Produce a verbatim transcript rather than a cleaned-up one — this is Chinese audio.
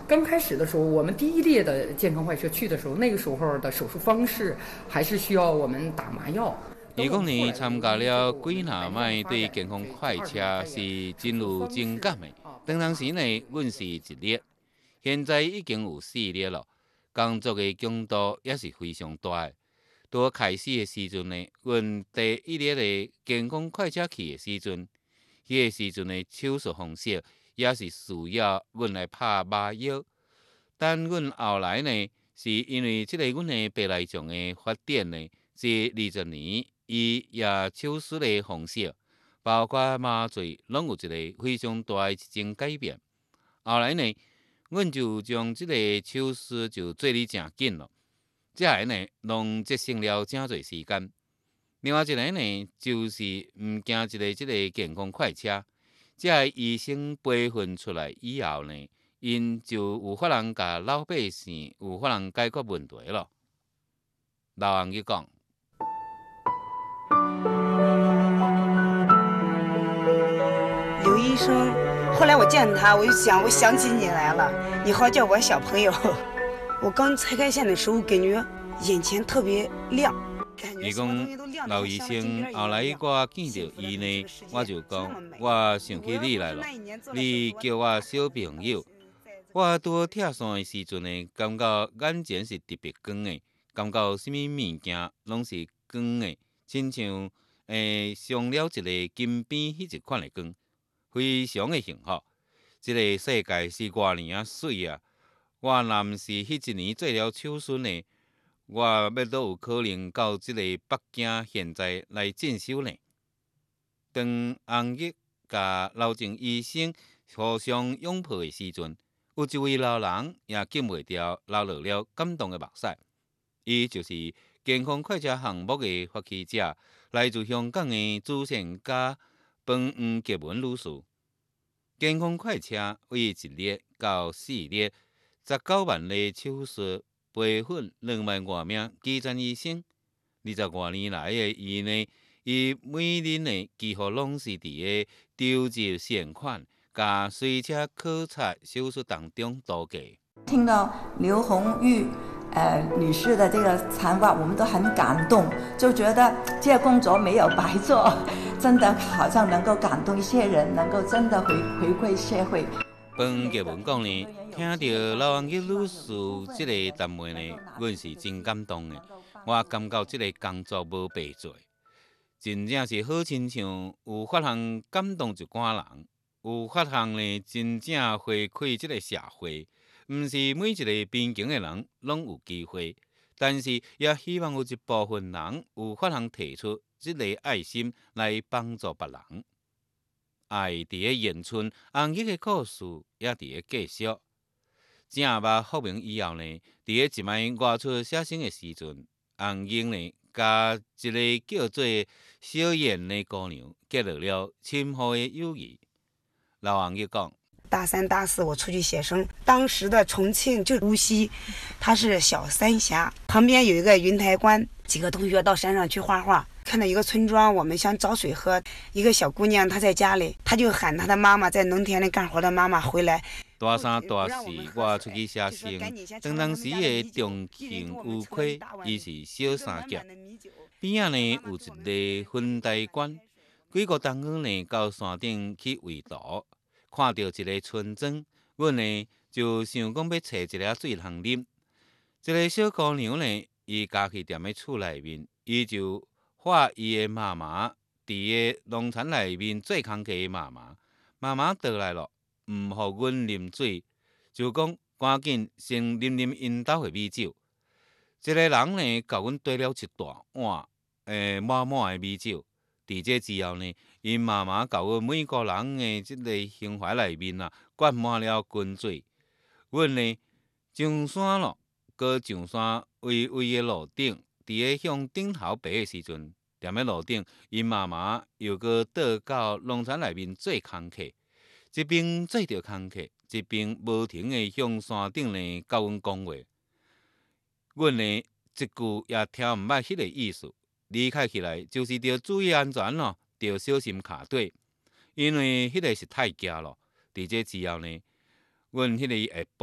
刚开始的时候，我们第一列的健康快车去的时候，那个时候的手术方式还是需要我们打麻药。 伊讲呢，参加了几若摆对健康快车是真有情感的。当当时呢，阮是一列，现在已经有四列了，工作的强度也是非常大的。在开始的时阵呢，阮第一列的健康快车去的时阵，迄个时阵的手术方式也是需要阮来拍麻药。但阮后来呢，是因为即个阮的白内障的发展呢，这二十年，伊也手术的方式，包括麻醉，拢有一个非常大的一种改变。后来呢，阮就将即个手术就做哩诚紧咯，这样呢，拢节省了诚侪时间。另外一个呢，就是毋惊一个即个健康快车，这个医生培训出来以后呢，因就有法通甲老百姓有法通解决问题咯。老人去讲， 刘医生，后来我见他，我就想，我想起你来了，你好叫我小朋友。我刚拆开线的时候，感觉眼前特别亮。 伊讲老医生后来我见到伊呢，我就讲我想起你来了，你叫我小朋友。我拄拆线的时阵呢，感觉眼前是特别光的，感觉什么物件拢是光的，亲像诶上了一个金边迄一款的光，非常的幸福。这个世界是偌尔啊水啊！我若毋是迄一年做了手术呢，我要都有可能到即个北京现在来进修呢。当红日甲老郑医生互相拥抱的时阵，有一位老人也禁袂掉流落了感动的目屎。伊就是健康快车项目的发起者，来自香港的主线家彭黄杰文女士。健康快车为一列到四列，十九万例手术，培训两万外名基层医生。二十多年来的伊呢，伊每年呢几乎拢是伫个筹集善款，甲随车考察手术当中度过。 听到刘红玉呃女士的这个采访，我们都很感动，就觉得这个工作没有白做，真的好像能够感动一些人，能够真的回回馈社会。 彭杰文讲呢，听到老王玉女士这个谈话呢，阮是真感动的。我感觉这个工作无白做，真正是好亲像有法通感动一寡人，有法通呢真正回馈这个社会。毋是每一个边境的人拢有机会，但是也希望有一部分人有法通提出这个爱心来帮助别人。爱伫个延春，红日的故事也伫个继续。正捌复明以后呢，伫个一摆外出写生的时阵，红英呢甲一个叫做小燕的姑娘结落了深厚的友谊。老红日讲。 大三、大四我出去写生，当时的重庆就无锡，它是小三峡，旁边有一个云台关，几个同学到山上去画画，看到一个村庄，我们想找水喝，一个小姑娘她在家里，她就喊她的妈妈在农田里干活的妈妈回来。 大三大四我出去写生，当当时的重庆有溪，伊是小三峡，边仔呢有一个云台关，几个同学呢到山顶去围图。看到一个村庄，阮呢就想讲要找一个水通啉。这个小姑娘呢，伊家去踮咧厝内面，伊就画伊的妈妈伫个农田内面做工课的妈妈。妈妈倒来了，毋互阮啉水，就讲赶紧先啉啉因兜的米酒。这个人呢，甲阮端了一大碗诶满满的米酒。伫这之后呢，因妈妈甲阮每个人的即个胸怀内面啊，灌满了滚水。阮呢上山咯，搁上山微微的路顶，伫个向顶头爬的时阵，踮咧路顶，因妈妈又搁倒到农田内面做工课，一边做着工课，一边无停的向山顶呢甲阮讲话。阮呢一句也听毋捌迄个意思。离开起来就是要注意安全咯，要小心卡对，因为迄个是太惊了。伫这之后呢，阮迄个下晡